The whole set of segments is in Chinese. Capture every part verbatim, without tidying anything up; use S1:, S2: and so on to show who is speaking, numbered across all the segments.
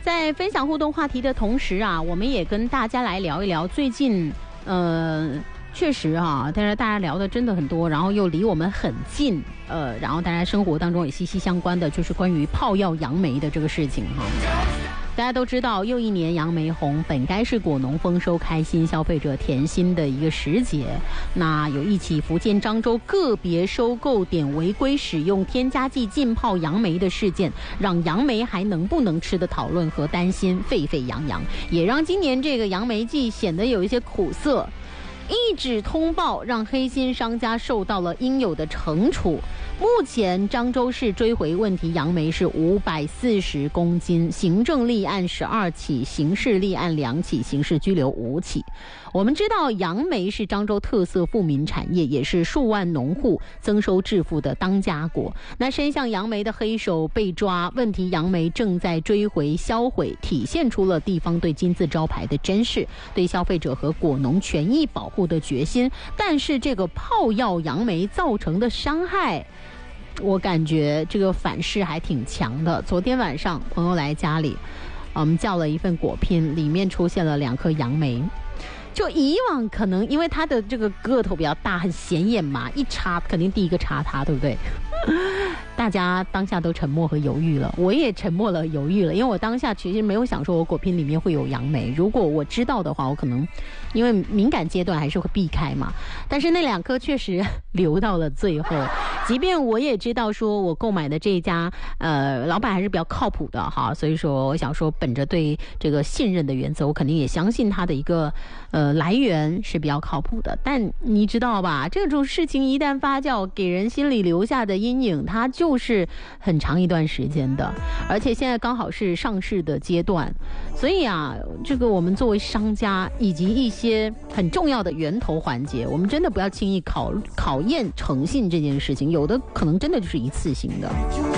S1: 在分享互动话题的同时啊，我们也跟大家来聊一聊最近，呃，确实啊，但是大家聊的真的很多，然后又离我们很近，呃，然后大家生活当中也息息相关的，就是关于泡药杨梅的这个事情哈。大家都知道，又一年杨梅红，本该是果农丰收开心、消费者甜心的一个时节。那有一起福建漳州个别收购点违规使用添加剂浸泡杨梅的事件，让杨梅还能不能吃的讨论和担心沸沸扬扬，也让今年这个杨梅季显得有一些苦涩。一纸通报让黑心商家受到了应有的惩处。目前漳州市追回问题杨梅是五百四十公斤，行政立案十二起，刑事立案两起，刑事拘留五起。我们知道杨梅是漳州特色富民产业，也是数万农户增收致富的当家果。那伸向杨梅的黑手被抓，问题杨梅正在追回销毁，体现出了地方对金字招牌的珍视，对消费者和果农权益保护的决心。但是这个泡药杨梅造成的伤害，我感觉这个反噬还挺强的。昨天晚上朋友来家里，我们叫了一份果拼，里面出现了两颗杨梅。就以往可能因为它的这个个头比较大，很显眼嘛，一插肯定第一个插它，对不对？大家当下都沉默和犹豫了，我也沉默了犹豫了，因为我当下其实没有想说我果拼里面会有杨梅，如果我知道的话，我可能因为敏感阶段还是会避开嘛。但是那两颗确实留到了最后，即便我也知道说我购买的这一家呃老板还是比较靠谱的哈，所以说我想说本着对这个信任的原则，我肯定也相信他的一个呃来源是比较靠谱的。但你知道吧，这种事情一旦发酵，给人心里留下的阴影它就是很长一段时间的，而且现在刚好是上市的阶段，所以啊，这个我们作为商家以及一些很重要的源头环节，我们真的不要轻易考考验诚信这件事情，有的可能真的就是一次性的。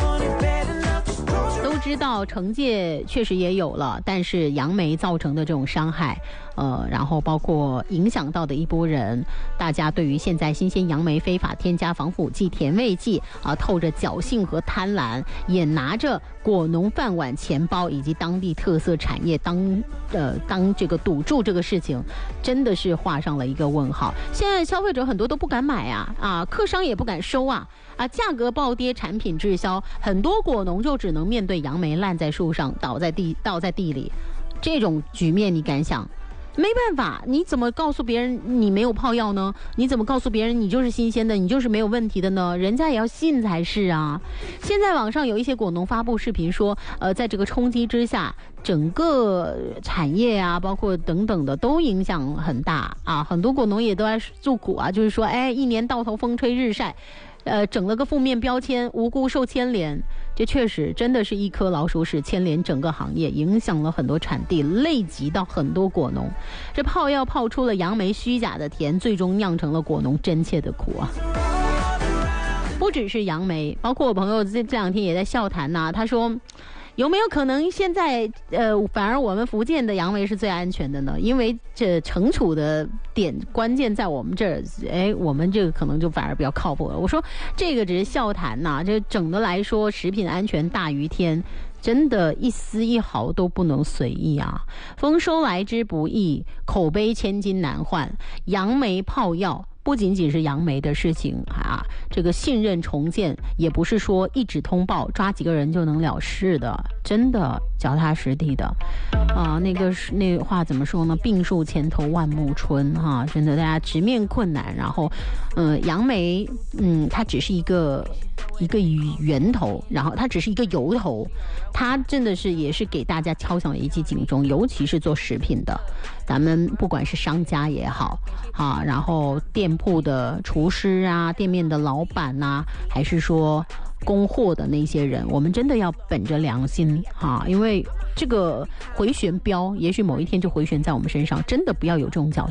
S1: 都知道惩戒确实也有了，但是杨梅造成的这种伤害，呃，然后包括影响到的一波人，大家对于现在新鲜杨梅非法添加防腐剂、甜味剂啊、呃，透着侥幸和贪婪，也拿着果农饭碗、钱包以及当地特色产业当呃当这个赌注，这个事情真的是画上了一个问号。现在消费者很多都不敢买啊啊，客商也不敢收啊。啊，价格暴跌，产品滞销，很多果农就只能面对杨梅烂在树上，倒在地，倒在地里，这种局面你敢想？没办法，你怎么告诉别人你没有泡药呢？你怎么告诉别人你就是新鲜的，你就是没有问题的呢？人家也要信才是啊。现在网上有一些果农发布视频说，呃，在这个冲击之下，整个产业啊，包括等等的都影响很大啊。很多果农也都在诉苦啊，就是说，哎，一年到头风吹日晒。呃，整了个负面标签，无辜受牵连，这确实真的是一颗老鼠屎牵连整个行业，影响了很多产地，累及到很多果农。这泡药泡出了杨梅虚假的甜，最终酿成了果农真切的苦啊！不只是杨梅，包括我朋友这这两天也在笑谈呐、啊，他说。有没有可能现在呃，反而我们福建的杨梅是最安全的呢？因为这惩处的点关键在我们这儿，哎，我们这个可能就反而比较靠谱了。我说这个只是笑谈呐、啊，这整的来说，食品安全大于天。真的一丝一毫都不能随意啊！丰收来之不易，口碑千金难换。杨梅泡药不仅仅是杨梅的事情啊，这个信任重建也不是说一纸通报抓几个人就能了事的，真的脚踏实地的啊。那个那个话怎么说呢？病树前头万木春哈、啊，真的大家直面困难，然后嗯、呃，杨梅嗯，它只是一个一个源头，然后它只是一个由头。它真的是也是给大家敲响了一记警钟，尤其是做食品的，咱们不管是商家也好啊，然后店铺的厨师啊，店面的老板呐、啊，还是说供货的那些人，我们真的要本着良心哈、啊，因为这个回旋镖也许某一天就回旋在我们身上，真的不要有这种侥幸。